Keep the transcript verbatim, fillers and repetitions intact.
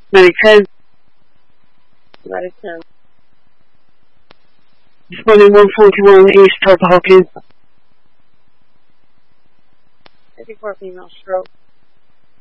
Medic ten. Medic ten. Responding one forty-one East Todd Hawkins. fifty-four female stroke.